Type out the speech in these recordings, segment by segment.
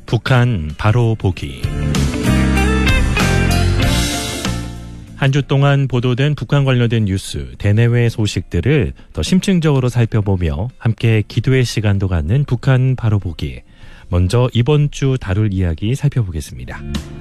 북한 바로 보기. 한 주 동안 보도된 북한 관련된 뉴스, 대내외 소식들을 더 심층적으로 살펴보며 함께 기도의 시간도 갖는 북한 바로 보기. 먼저 이번 주 다룰 이야기 살펴보겠습니다.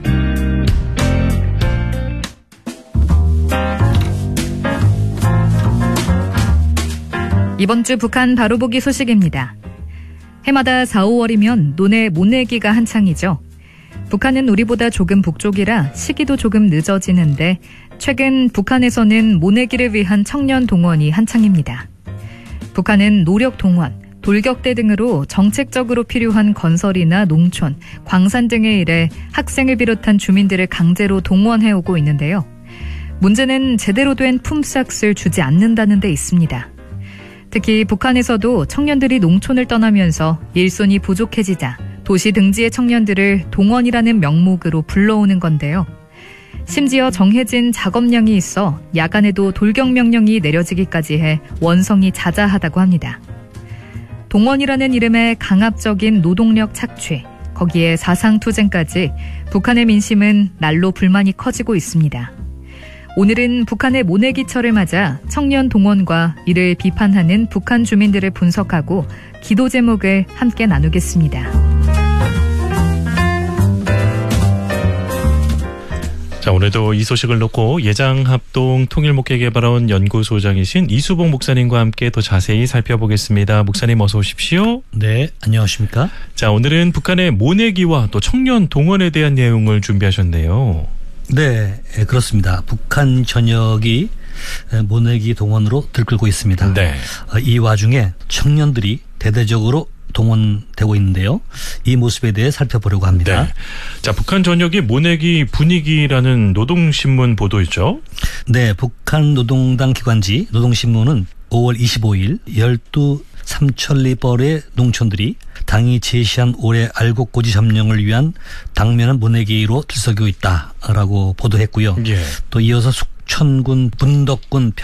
이번 주 북한 바로 보기 소식입니다. 해마다 4, 5월이면 논의 모내기가 한창이죠. 북한은 우리보다 조금 북쪽이라 시기도 조금 늦어지는데 최근 북한에서는 모내기를 위한 청년 동원이 한창입니다. 북한은 노력 동원, 돌격대 등으로 정책적으로 필요한 건설이나 농촌, 광산 등의 일에 학생을 비롯한 주민들을 강제로 동원해오고 있는데요. 문제는 제대로 된 품삯을 주지 않는다는 데 있습니다. 특히 북한에서도 청년들이 농촌을 떠나면서 일손이 부족해지자 도시 등지의 청년들을 동원이라는 명목으로 불러오는 건데요. 심지어 정해진 작업량이 있어 야간에도 돌격 명령이 내려지기까지 해 원성이 자자하다고 합니다. 동원이라는 이름의 강압적인 노동력 착취, 거기에 사상투쟁까지 북한의 민심은 날로 불만이 커지고 있습니다. 오늘은 북한의 모내기철을 맞아 청년 동원과 이를 비판하는 북한 주민들을 분석하고 기도 제목을 함께 나누겠습니다. 자, 오늘도 이 소식을 놓고 예장합동 통일목회개발원 연구소장이신 이수봉 목사님과 함께 더 자세히 살펴보겠습니다. 목사님 어서 오십시오. 네, 안녕하십니까? 자, 오늘은 북한의 모내기와 또 청년 동원에 대한 내용을 준비하셨네요. 네, 그렇습니다. 북한 전역이 모내기 동원으로 들끓고 있습니다. 네. 이 와중에 청년들이 대대적으로 동원되고 있는데요. 이 모습에 대해 살펴보려고 합니다. 네. 자, 북한 전역이 모내기 분위기라는 노동신문 보도있죠? 네, 북한 노동당 기관지 노동신문은 5월 25일 3천리벌의 농촌들이 당이 제시한 올해 알곡고지 점령을 위한 당면한 모내기로 들썩이고 있다라고 보도했고요. 예. 또 이어서 숙천군, 분덕군,